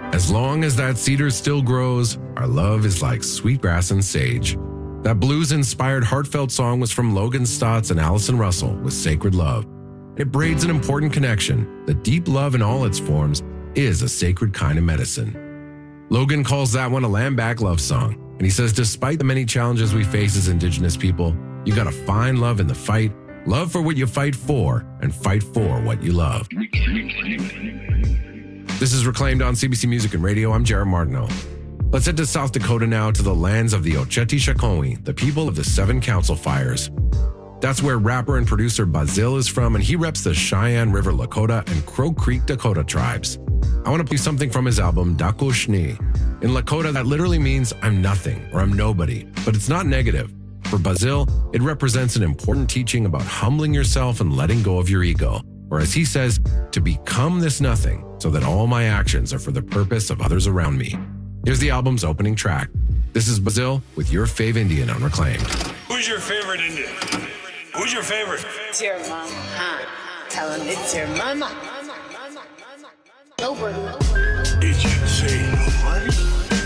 As long as that cedar still grows, our love is like sweet grass and sage. That blues-inspired heartfelt song was from Logan Stotts and Allison Russell with Sacred Love. It braids an important connection that deep love in all its forms is a sacred kind of medicine. Logan calls that one a lamback love song, and he says despite the many challenges we face as Indigenous people, you gotta find love in the fight, love for what you fight for, and fight for what you love. This is Reclaimed on CBC Music and Radio. I'm Jared Martineau. Let's head to South Dakota now to the lands of the Oceti-Sakowin, the people of the Seven Council Fires. That's where rapper and producer Bazil is from, and he reps the Cheyenne River Lakota and Crow Creek Dakota tribes. I want to play something from his album, Dako Shni. In Lakota, that literally means I'm nothing or I'm nobody, but it's not negative. For Bazil, it represents an important teaching about humbling yourself and letting go of your ego, or as he says, to become this nothing so that all my actions are for the purpose of others around me. Here's the album's opening track. This is Bazil with Your Fave Indian on Reclaimed. Who's your favorite Indian? Who's your favorite? It's your mama. Tell him it's your mama. Nobody. Did you say nobody?